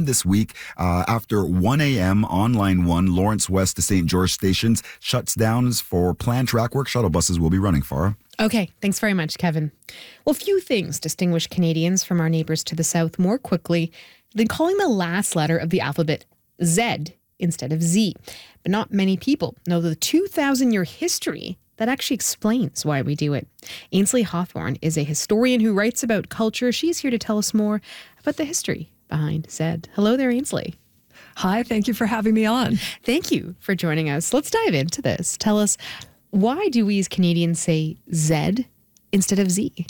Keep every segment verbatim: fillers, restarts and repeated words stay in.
again this week uh, after one a.m. on Line one, Lawrence West to Saint George stations shuts down for planned track work. Shuttle buses will be running, Farah. Okay, thanks very much, Kevin. Well, few things distinguish Canadians from our neighbours to the south more quickly than calling the last letter of the alphabet Z instead of Z. But not many people know the two thousand year history that actually explains why we do it. Ainsley Hawthorne is a historian who writes about culture. She's here to tell us more about the history behind Z. Hello there, Ainsley. Hi, thank you for having me on. Thank you for joining us. Let's dive into this. Tell us, why do we as Canadians say Z instead of Z?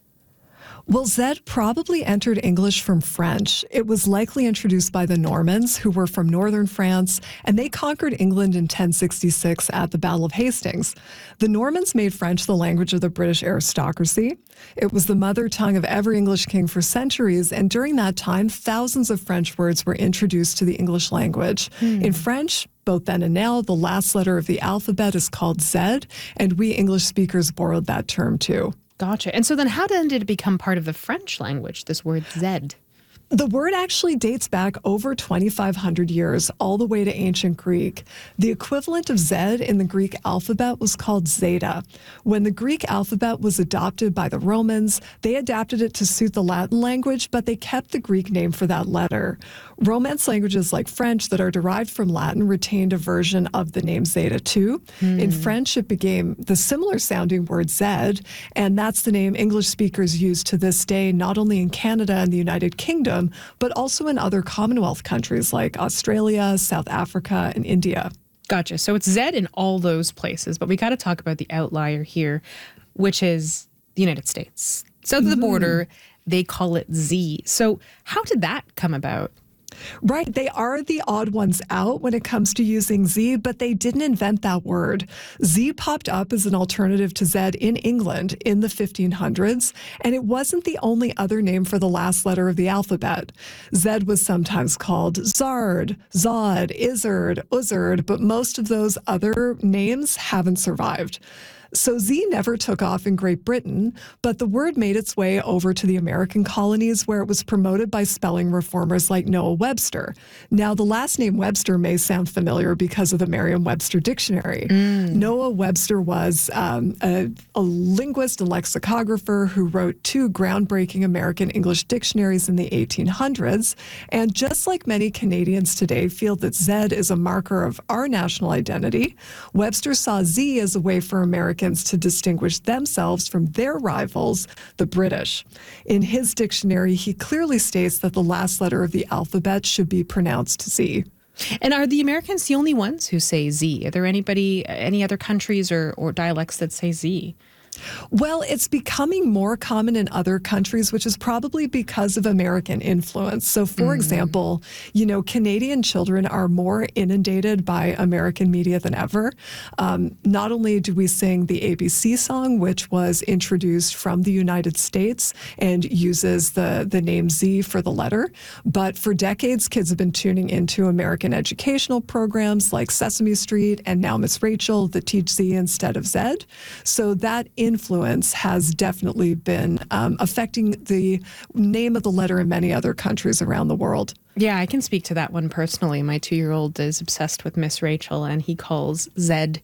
Well, Z probably entered English from French. It was likely introduced by the Normans, who were from northern France, and they conquered England in ten sixty-six at the Battle of Hastings. The Normans made French the language of the British aristocracy. It was the mother tongue of every English king for centuries, and during that time, thousands of French words were introduced to the English language. Hmm. In French, both then and now, the last letter of the alphabet is called Z, and we English speakers borrowed that term too. Gotcha. And so then how did it become part of the French language, this word Z? The word actually dates back over twenty-five hundred years, all the way to ancient Greek. The equivalent of Z in the Greek alphabet was called Zeta. When the Greek alphabet was adopted by the Romans, they adapted it to suit the Latin language, but they kept the Greek name for that letter. Romance languages like French that are derived from Latin retained a version of the name Zeta too. Hmm. In French, it became the similar sounding word Z, and that's the name English speakers use to this day, not only in Canada and the United Kingdom, but also in other Commonwealth countries like Australia, South Africa, and India. Gotcha. So it's Z in all those places, but we got to talk about the outlier here, which is the United States. South of the border, they call it Z. So how did that come about? Right. They are the odd ones out when it comes to using Z, but they didn't invent that word. Z popped up as an alternative to Z in England in the fifteen hundreds, and it wasn't the only other name for the last letter of the alphabet. Z was sometimes called Zard, Zod, Izzard, Uzzard, but most of those other names haven't survived. So Z never took off in Great Britain, but the word made its way over to the American colonies, where it was promoted by spelling reformers like Noah Webster. Now, the last name Webster may sound familiar because of the Merriam-Webster dictionary. Mm. Noah Webster was um, a, a linguist and lexicographer who wrote two groundbreaking American English dictionaries in the eighteen hundreds. And just like many Canadians today feel that Z is a marker of our national identity, Webster saw Z as a way for Americans to distinguish themselves from their rivals, the British. In his dictionary, he clearly states that the last letter of the alphabet should be pronounced Z. And are the Americans the only ones who say Z? Are there anybody, any other countries or, or dialects that say Z? Well, it's becoming more common in other countries, which is probably because of American influence. So, for mm. example, you know, Canadian children are more inundated by American media than ever. Um, not only do we sing the A B C song, which was introduced from the United States and uses the, the name Z for the letter, but for decades, kids have been tuning into American educational programs like Sesame Street and now Miss Rachel that teach Z instead of Z. So that influence has definitely been um, affecting the name of the letter in many other countries around the world. Yeah, I can speak to that one personally. My two-year-old is obsessed with Miss Rachel, and he calls Z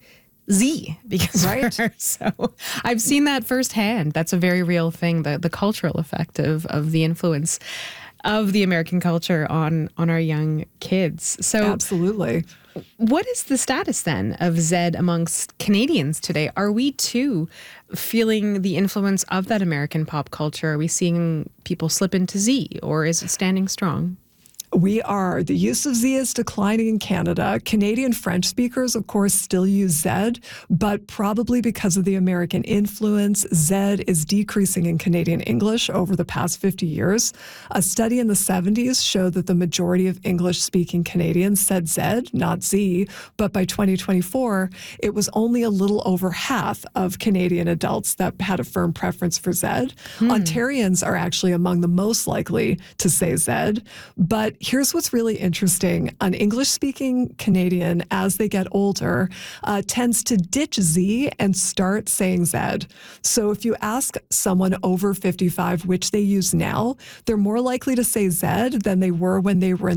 Z because right. of her. So I've seen that firsthand. That's a very real thing, the, the cultural effect of, of the influence of the American culture on, on our young kids. So absolutely. What is the status then of Z amongst Canadians today? Are we too feeling the influence of that American pop culture? Are we seeing people slip into Z, or is it standing strong? We are. The use of Z is declining in Canada. Canadian French speakers, of course, still use Z, but probably because of the American influence, Z is decreasing in Canadian English over the past fifty years. A study in the seventies showed that the majority of English-speaking Canadians said Z, not Z, but by twenty twenty-four, it was only a little over half of Canadian adults that had a firm preference for Z. Hmm. Ontarians are actually among the most likely to say Z, but here's what's really interesting. An English-speaking Canadian, as they get older, uh, tends to ditch Z and start saying Z. So if you ask someone over fifty-five which they use now, they're more likely to say Z than they were when they were in